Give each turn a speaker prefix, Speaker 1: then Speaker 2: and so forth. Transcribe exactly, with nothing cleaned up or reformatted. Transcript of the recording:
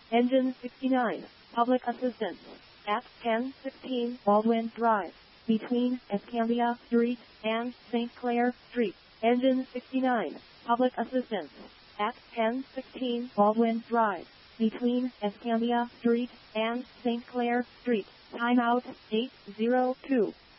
Speaker 1: Engine sixty-nine, public assistance, at ten sixteen Baldwin Drive, between Escambia Street and Saint Clair Street. Engine sixty-nine, public assistance, at ten sixteen Baldwin Drive, between Escambia Street and Saint Clair Street. Timeout eight zero two.